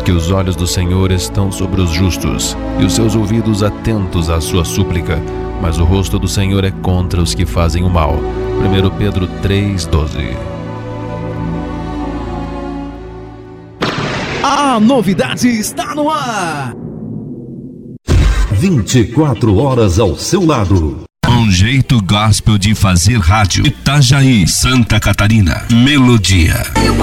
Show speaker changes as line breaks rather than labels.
porque os olhos do Senhor estão sobre os justos, e os seus ouvidos atentos à sua súplica, mas o rosto do Senhor é contra os que fazem o mal. 1 Pedro 3,12.
A novidade está no ar!
24 horas ao seu lado.
Um jeito gospel de fazer rádio. Itajaí, Santa Catarina. Melodia.